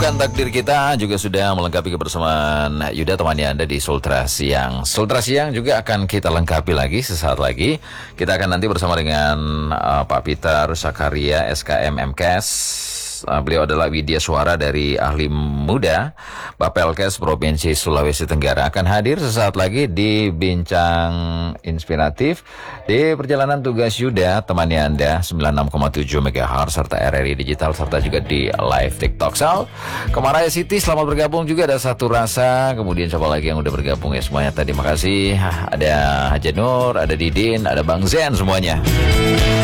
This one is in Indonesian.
Bukan takdir kita juga sudah melengkapi kebersamaan Yuda temani Anda di Sultra Siang. Sultra Siang juga akan kita lengkapi lagi sesaat lagi. Kita akan nanti bersama dengan Pak Peter Sakaria SKM MKes. Beliau adalah widya suara dari Ahli Muda Bapelkes Provinsi Sulawesi Tenggara. Akan hadir sesaat lagi di Bincang Inspiratif di perjalanan tugas Yuda temani Anda 96,7 MHz serta RRI Digital serta juga di live TikTok. Sal, Kemaraya Siti selamat bergabung juga, ada Satu Rasa, kemudian siapa lagi yang udah bergabung ya semuanya tadi, makasih. Ada Haja Nur, ada Didin, ada Bang Zen semuanya.